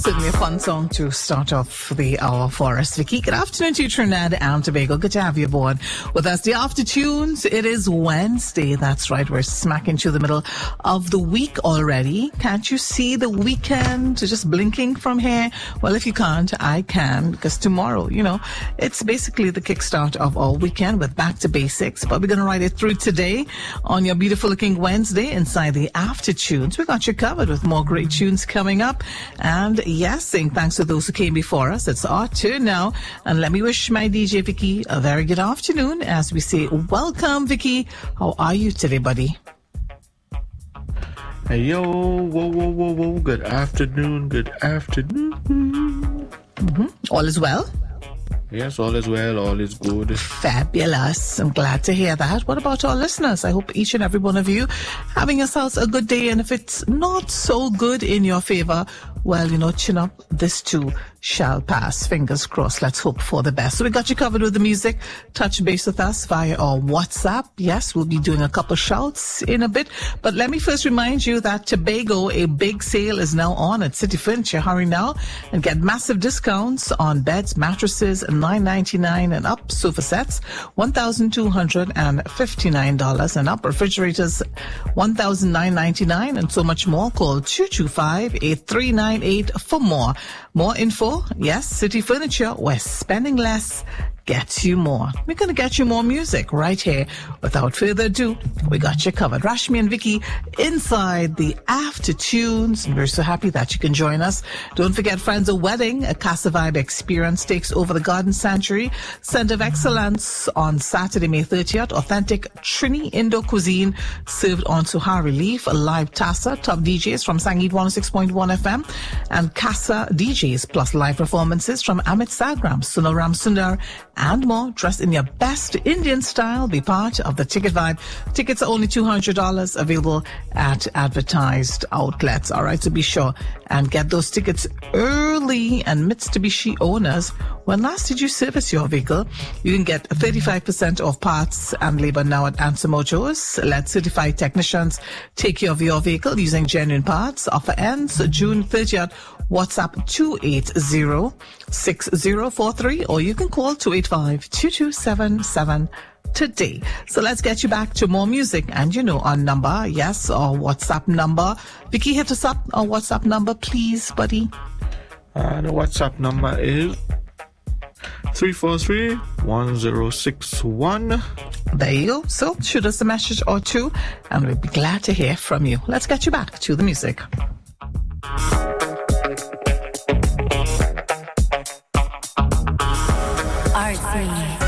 Certainly a fun song to start off the hour for us, Vicky. Good afternoon to you, Trinidad and Tobago. Good to have you aboard with us. The After Tunes, it is Wednesday. That's right. We're smack into the middle of the week already. Can't you see the weekend just blinking from here? Well, if you can't, I can, because tomorrow, it's basically the kickstart of our weekend with Back to Basics. But we're going to ride it through today on your beautiful looking Wednesday inside the After Tunes. We got you covered with more great tunes coming up. And yes, saying thanks to those who came before us. It's our turn now. And let me wish my DJ Vicky a very good afternoon as we say, welcome, Vicky. How are you today, buddy? Hey, yo, whoa. Good afternoon. All is well? Yes, all is well, all is good. Fabulous. I'm glad to hear that. What about our listeners? I hope each and every one of you having yourselves a good day. And if it's not so good in your favor, well, chin up. This too shall pass. Fingers crossed. Let's hope for the best. So we got you covered with the music. Touch base with us via our WhatsApp. Yes, we'll be doing a couple shouts in a bit. But let me first remind you that Tobago, a big sale is now on at City Furniture. Hurry now and get massive discounts on beds, mattresses, $9.99 and up. Sofa sets, $1,259 and up. Refrigerators, $1,999 and so much more. Call 225-8398 for more. More info, yes, City Furniture, where spending less gets you more. We're going to get you more music right here. Without further ado, we got you covered. Rashmi and Vicky inside the After Tunes. And we're so happy that you can join us. Don't forget, friends, a wedding, a Casa Vibe experience takes over the Garden Sanctuary Center of Excellence on Saturday, May 30th. Authentic Trini Indo cuisine served on Suha Relief, a live Tassa, top DJs from Sangeet 106.1 FM, and Casa DJs, plus live performances from Amit Sagram, Sunil Ramsundar, and more. Dress in your best Indian style. Be part of the Ticket Vibe. Tickets are only $200, available at advertised outlets. All right, so be sure and get those tickets early. And Mitsubishi owners, when last did you service your vehicle? You can get 35% off parts and labor now at Answer Motors. Let certified technicians take care of your vehicle using genuine parts. Offer ends June 30th. WhatsApp 280-6043, or you can call 285-2277 today. So let's get you back to more music. And our number, yes, our WhatsApp number. Vicky, hit us up, our WhatsApp number, please, buddy. The WhatsApp number is 343-1061. There you go. So shoot us a message or two, and we'll be glad to hear from you. Let's get you back to the music. Artsy.